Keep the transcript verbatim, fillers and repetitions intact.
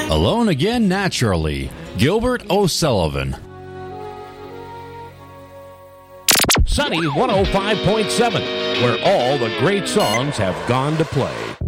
Alone Again Naturally, Gilbert O'Sullivan. Sunny one oh five point seven, where all the great songs have gone to play.